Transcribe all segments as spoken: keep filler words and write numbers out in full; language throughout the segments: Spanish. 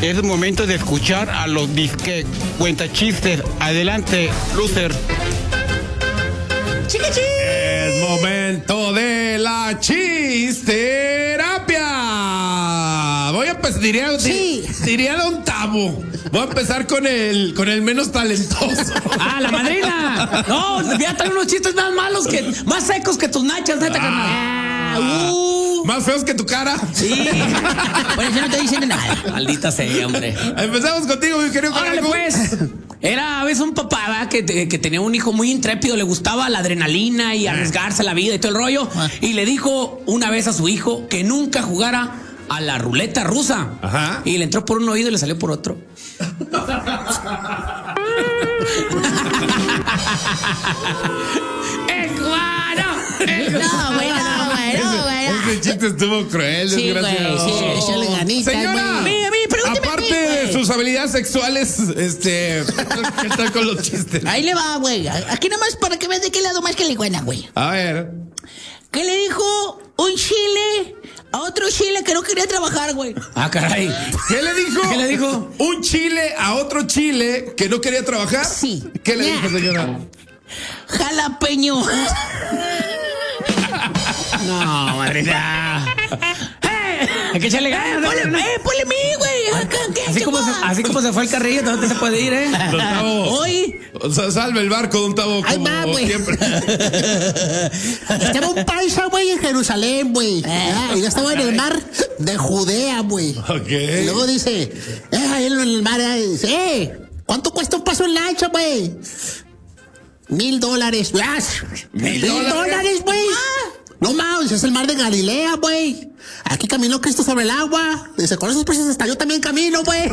Es momento de escuchar a los disque cuentachistes. Adelante, Lucer. ¡Chiquichi! Es momento de la chisterapia. Voy a empezar, diría, Sí. diría Don Tabo. Voy a empezar con el, con el menos talentoso. ¡Ah, la madrina! No, ya traen unos chistes más malos que, más secos que tus nachas, neta, carnal. Ah, uh. Más feos que tu cara. Sí. Bueno, yo no estoy diciendo nada. Maldita sea, hombre. Empezamos contigo, mi querido Órale, Caraco. pues. Era a veces un papá ¿verdad? que, te- que tenía un hijo muy intrépido, le gustaba la adrenalina y arriesgarse la vida y todo el rollo. Ah. Y le dijo una vez a su hijo que nunca jugara a la ruleta rusa. Ajá. Y le entró por un oído y le salió por otro. ¡Eh, cubano! ¡Eh, No, güey, no, güey, no, güey. no. Ese chiste estuvo cruel, Sí, desgraciado. güey, sí, échale ganitas, Señora, güey. Mira, mira, pregúnteme a mí, aparte de güey. sus habilidades sexuales, este, ¿qué tal con los chistes? Ahí le va, güey. Aquí nomás para que veas de qué lado más que le cuena, güey. A ver. ¿Qué le dijo un chile a otro chile que no quería trabajar, güey? Ah, caray. ¿Qué le dijo? ¿Qué le dijo? Un chile a otro chile que no quería trabajar. Sí. ¿Qué le Ya. dijo, señora? Jalapeño. No, madrina. ¡Eh! Hay que echarle ganas. Ponle, ¿no? eh, ponle mí, güey. Acá, ¿qué, Así como, se, chico? así como se fue el carrillo, ¿dónde se puede ir, eh? Don Tavo. Hoy O sea, salve el barco, Don Tavo, Ahí como va, güey. siempre. estaba un paisa, güey, en Jerusalén, güey. Ah, y yo estaba en el mar de Judea, güey. Ok. Y luego dice, eh, ahí en el mar, eh, dice, eh, ¿cuánto cuesta un paso en lancha, güey? Mil dólares. Ah, Mil dólares? dólares, güey. No mames, es el mar de Galilea, güey. Aquí caminó Cristo sobre el agua. Dice, con esos precios hasta yo también camino, güey.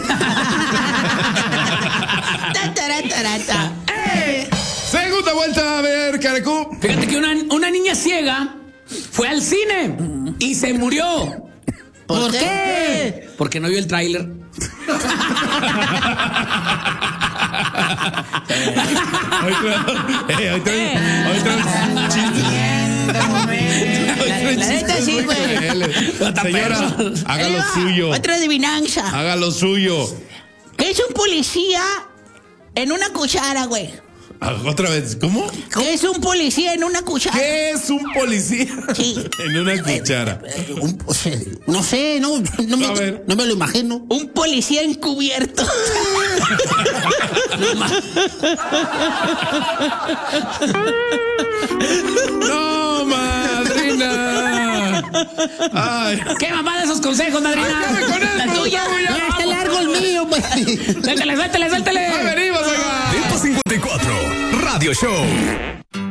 Ta, tara, tara, ta. Eh. Segunda vuelta, a ver, Carecú. Fíjate que una, una niña ciega fue al cine y se murió. ¿Por qué? Porque no vio el tráiler. Hoy trae- eh, hoy trae- hoy trae chistes. Hoy trae La neta chistes sí, muy güey. crueles. Señora, haga Ahí lo va, suyo. Otra adivinanza. Haga lo suyo. ¿Qué es un policía en una cuchara, güey? Ah, Otra vez, ¿cómo? ¿Qué es un policía en una cuchara? ¿Qué es un policía Sí. en una cuchara? Eh, un- o sea, no sé, no, no, A me, ver. no me lo imagino. Un policía encubierto. ¡No, madrina! ¡Ay! ¿Qué mamá de esos consejos, madrina? ¡Acabe con esto, La tuya. Gustavo, ya! Ya está largo el mío, güey. Suéltale, suéltale, suéltale. ¡Ya venimos, oiga! Tiempo cincuenta y cuatro, Radio Show.